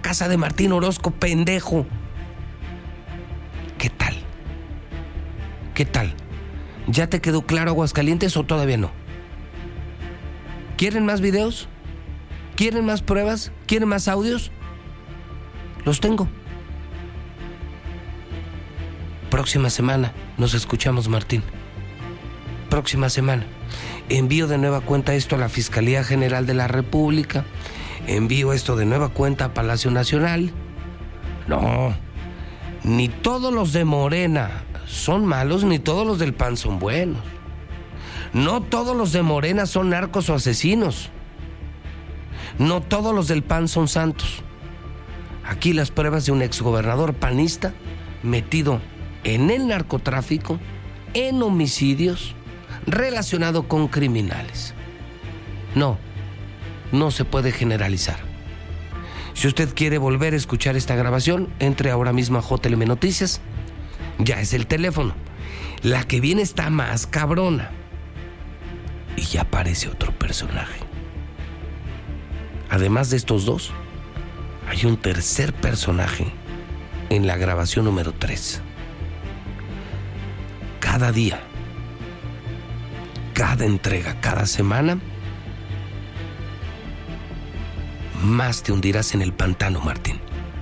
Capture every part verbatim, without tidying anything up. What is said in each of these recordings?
casa de Martín Orozco, pendejo. ¿Qué tal? ¿Qué tal? ¿Ya te quedó claro, Aguascalientes, o todavía no? ¿Quieren más videos? ¿Quieren más pruebas? ¿Quieren más audios? Los tengo. Próxima semana nos escuchamos, Martín. Próxima semana. Envío de nueva cuenta esto a la Fiscalía General de la República. Envío esto de nueva cuenta a Palacio Nacional. No, ni todos los de Morena son malos, ni todos los del P A N son buenos. No todos los de Morena son narcos o asesinos. No todos los del P A N son santos. Aquí las pruebas de un exgobernador panista metido en el narcotráfico, en homicidios, relacionado con criminales. No, no se puede generalizar. Si usted quiere volver a escuchar esta grabación, entre ahora mismo a J L M Noticias. Ya es el teléfono. La que viene está más cabrona. Y ya aparece otro personaje. Además de estos dos, hay un tercer personaje en la grabación número tres. Cada día, cada entrega, cada semana, más te hundirás en el pantano, Martín.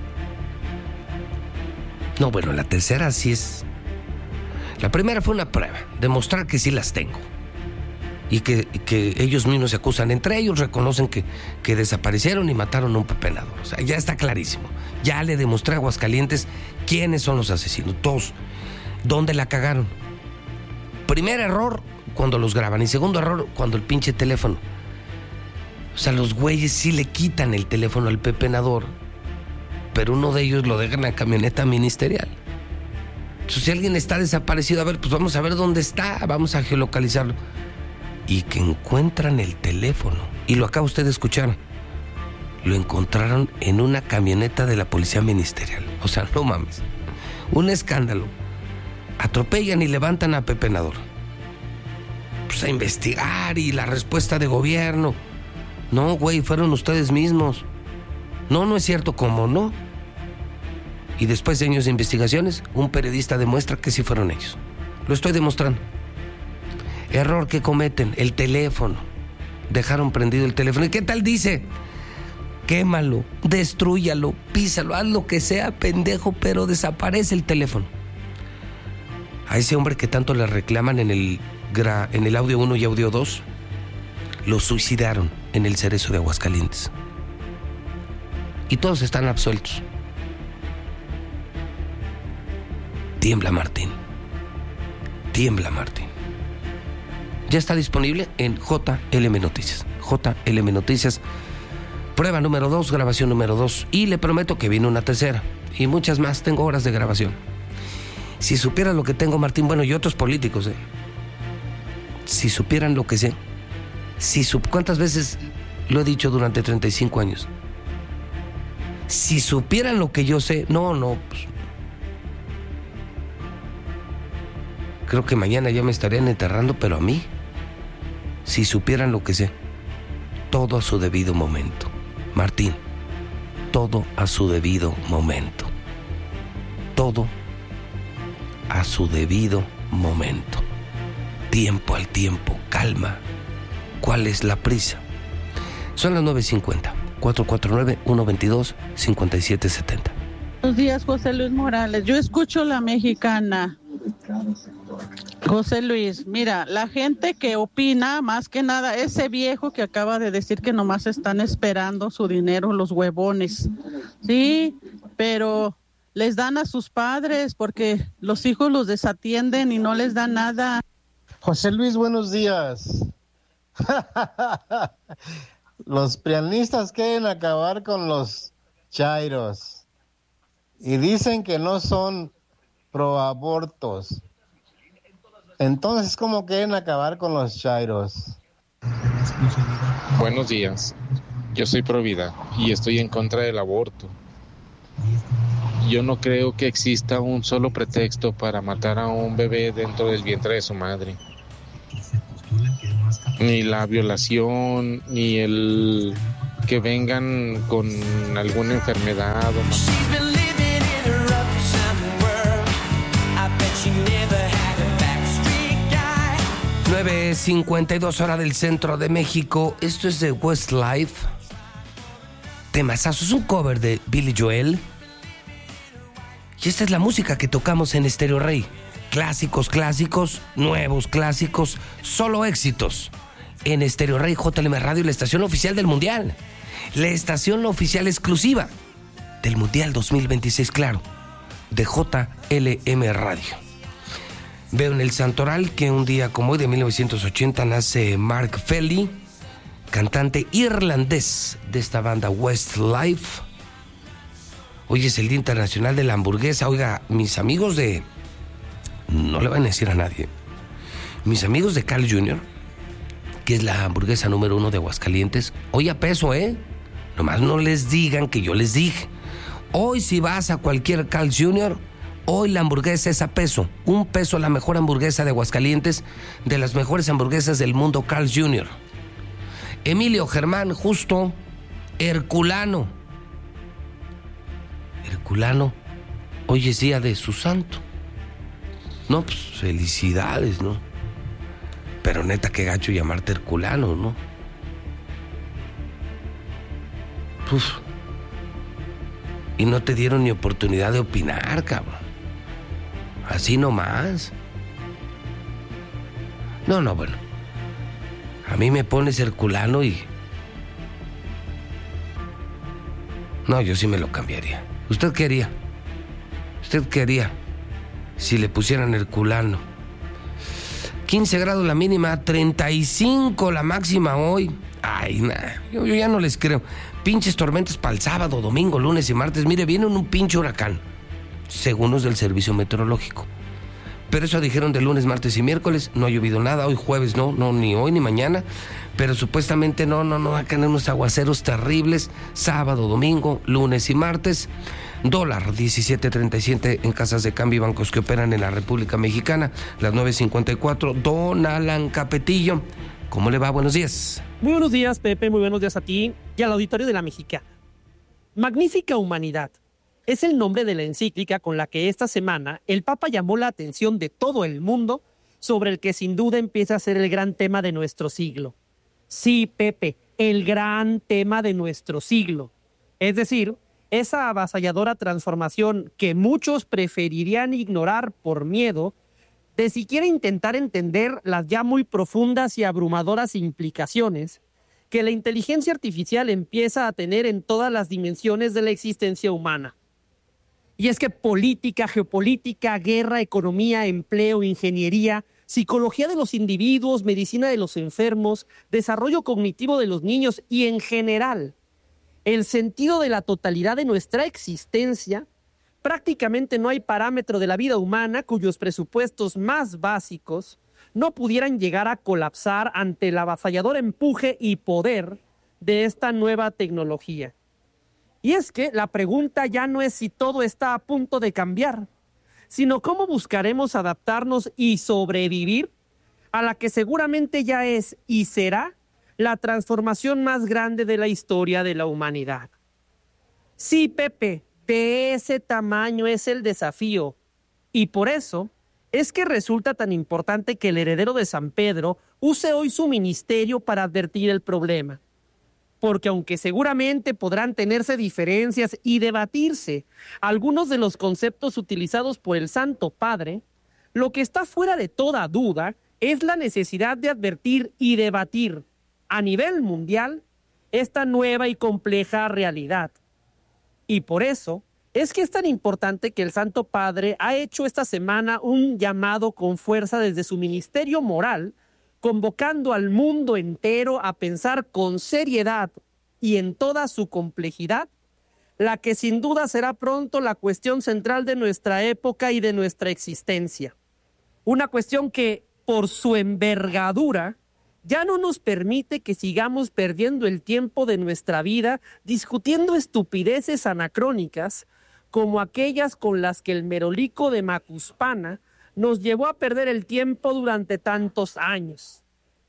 No, bueno, la tercera sí es... La primera fue una prueba, demostrar que sí las tengo. Y que, que ellos mismos se acusan entre ellos, reconocen que, que desaparecieron y mataron a un pepenador. O sea, ya está clarísimo. Ya le demostré a Aguascalientes quiénes son los asesinos, todos. ¿Dónde la cagaron? Primer error, cuando los graban. Y segundo error, cuando el pinche teléfono. O sea, los güeyes sí le quitan el teléfono al pepenador, pero uno de ellos lo deja en la camioneta ministerial. Entonces, si alguien está desaparecido, a ver, pues vamos a ver dónde está, vamos a geolocalizarlo. Y que encuentran el teléfono. Y lo acaba usted de escuchar. Lo encontraron en una camioneta de la policía ministerial. O sea, no mames. Un escándalo. Atropellan y levantan a pepenador. Pues a investigar, y la respuesta de gobierno. No, güey, fueron ustedes mismos. No, no es cierto, ¿cómo no? Y después de años de investigaciones, un periodista demuestra que sí fueron ellos. Lo estoy demostrando. Error que cometen, el teléfono. Dejaron prendido el teléfono. ¿Y qué tal dice? Quémalo, destrúyalo, písalo, haz lo que sea, pendejo, pero desaparece el teléfono. A ese hombre que tanto le reclaman en el, gra, en el audio uno y audio dos, lo suicidaron en el Cerezo de Aguascalientes. Y todos están absueltos. Tiembla, Martín. Tiembla, Martín. Ya está disponible en J L M Noticias. J L M Noticias. Prueba número dos, grabación número dos. Y le prometo que viene una tercera. Y muchas más. Tengo horas de grabación. Si supieran lo que tengo, Martín, bueno, y otros políticos, ¿eh? Si supieran lo que sé. Si sup- ¿Cuántas veces lo he dicho durante treinta y cinco años? Si supieran lo que yo sé. No, no, pues, creo que mañana ya me estarían enterrando, pero a mí, si supieran lo que sé, todo a su debido momento. Martín, todo a su debido momento. Todo a su debido momento. Tiempo al tiempo, calma. ¿Cuál es la prisa? Son las nueve cincuenta. cuatro cuatro nueve, uno dos dos, cinco siete siete cero. Buenos días, José Luis Morales. Yo escucho La Mexicana. José Luis, mira, la gente que opina, más que nada, ese viejo que acaba de decir que nomás están esperando su dinero, los huevones, sí, pero les dan a sus padres porque los hijos los desatienden y no les dan nada. José Luis, buenos días. Los prianistas quieren acabar con los chairos y dicen que no son proabortos. Entonces, ¿cómo quieren acabar con los chairos? Buenos días. Yo soy provida y estoy en contra del aborto. Yo no creo que exista un solo pretexto para matar a un bebé dentro del vientre de su madre. Ni la violación, ni el que vengan con alguna enfermedad o más. nueve cincuenta y dos hora del centro de México. Esto es de Westlife. Temazazo, es un cover de Billy Joel. Y esta es la música que tocamos en Estéreo Rey. Clásicos, clásicos, nuevos clásicos, solo éxitos. En Estéreo Rey J L M Radio, la estación oficial del Mundial. La estación oficial exclusiva del Mundial dos mil veintiséis, claro, de J L M Radio. Veo en el santoral que un día como hoy de mil novecientos ochenta nace Mark Felly, cantante irlandés de esta banda Westlife. Hoy es el Día Internacional de la Hamburguesa. Oiga, mis amigos de... no le van a decir a nadie. Mis amigos de Carl junior, que es la hamburguesa número uno de Aguascalientes, hoy a peso, ¿eh? Nomás no les digan que yo les dije. Hoy si vas a cualquier Carl junior, hoy la hamburguesa es a peso. Un peso la mejor hamburguesa de Aguascalientes, de las mejores hamburguesas del mundo, Carl junior Emilio, Germán, Justo, Herculano. Herculano, hoy es día de su santo. No, pues felicidades, ¿no? Pero neta, qué gacho llamarte Herculano, ¿no? Uf. Y no te dieron ni oportunidad de opinar, cabrón. Así nomás. No, no, bueno. A mí me pones Herculano y... no, yo sí me lo cambiaría. ¿Usted qué haría? ¿Usted qué haría si le pusieran Herculano? quince grados la mínima, treinta y cinco la máxima hoy. Ay, nada, yo, yo ya no les creo. Pinches tormentas para el sábado, domingo, lunes y martes. Mire, viene un pinche huracán, según los del servicio meteorológico. Pero eso dijeron de lunes, martes y miércoles. No ha llovido nada, hoy jueves no, no, ni hoy ni mañana. Pero supuestamente no, no, no, va a caer unos aguaceros terribles. Sábado, domingo, lunes y martes. Dólar diecisiete treinta y siete en casas de cambio y bancos que operan en la República Mexicana. Las nueve cincuenta y cuatro. Don Alan Capetillo, ¿cómo le va? Buenos días. Muy buenos días, Pepe. Muy buenos días a ti y al auditorio de La Mexicana. Magnífica humanidad es el nombre de la encíclica con la que esta semana el Papa llamó la atención de todo el mundo sobre el que sin duda empieza a ser el gran tema de nuestro siglo. Sí, Pepe, el gran tema de nuestro siglo. Es decir, esa avasalladora transformación que muchos preferirían ignorar por miedo de siquiera intentar entender las ya muy profundas y abrumadoras implicaciones que la inteligencia artificial empieza a tener en todas las dimensiones de la existencia humana. Y es que política, geopolítica, guerra, economía, empleo, ingeniería, psicología de los individuos, medicina de los enfermos, desarrollo cognitivo de los niños y en general, el sentido de la totalidad de nuestra existencia, prácticamente no hay parámetro de la vida humana cuyos presupuestos más básicos no pudieran llegar a colapsar ante el avasallador empuje y poder de esta nueva tecnología. Y es que la pregunta ya no es si todo está a punto de cambiar, sino cómo buscaremos adaptarnos y sobrevivir a la que seguramente ya es y será la transformación más grande de la historia de la humanidad. Sí, Pepe, de ese tamaño es el desafío. Y por eso es que resulta tan importante que el heredero de San Pedro use hoy su ministerio para advertir el problema. Porque aunque seguramente podrán tenerse diferencias y debatirse algunos de los conceptos utilizados por el Santo Padre, lo que está fuera de toda duda es la necesidad de advertir y debatir a nivel mundial esta nueva y compleja realidad. Y por eso es que es tan importante que el Santo Padre ha hecho esta semana un llamado con fuerza desde su ministerio moral, convocando al mundo entero a pensar con seriedad y en toda su complejidad, la que sin duda será pronto la cuestión central de nuestra época y de nuestra existencia. Una cuestión que, por su envergadura, ya no nos permite que sigamos perdiendo el tiempo de nuestra vida discutiendo estupideces anacrónicas como aquellas con las que el merolico de Macuspana nos llevó a perder el tiempo durante tantos años.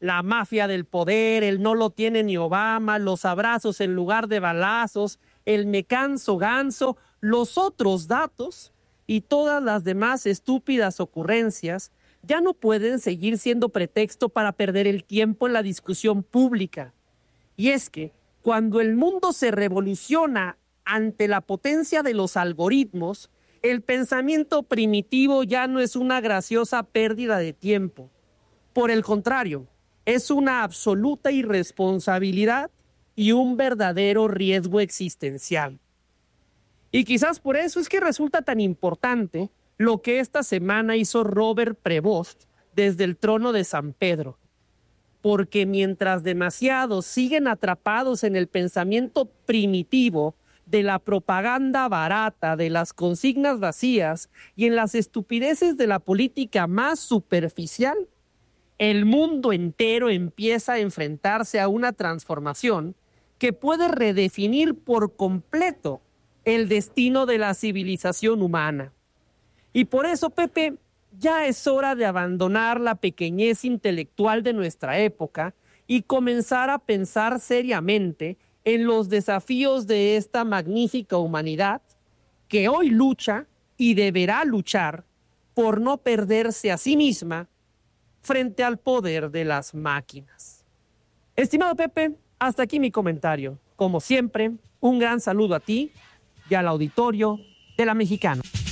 la mafia del poder, el no lo tiene ni Obama, los abrazos en lugar de balazos, el me canso ganso, los otros datos y todas las demás estúpidas ocurrencias ya no pueden seguir siendo pretexto para perder el tiempo en la discusión pública. Y es que cuando el mundo se revoluciona ante la potencia de los algoritmos, el pensamiento primitivo ya no es una graciosa pérdida de tiempo. Por el contrario, es una absoluta irresponsabilidad y un verdadero riesgo existencial. Y quizás por eso es que resulta tan importante lo que esta semana hizo Robert Prevost desde el trono de San Pedro. Porque mientras demasiados siguen atrapados en el pensamiento primitivo de la propaganda barata, de las consignas vacías y en las estupideces de la política más superficial, el mundo entero empieza a enfrentarse a una transformación que puede redefinir por completo el destino de la civilización humana. Y por eso, Pepe, ya es hora de abandonar la pequeñez intelectual de nuestra época y comenzar a pensar seriamente en los desafíos de esta magnífica humanidad que hoy lucha y deberá luchar por no perderse a sí misma frente al poder de las máquinas. Estimado Pepe, hasta aquí mi comentario. Como siempre, un gran saludo a ti y al auditorio de La Mexicana.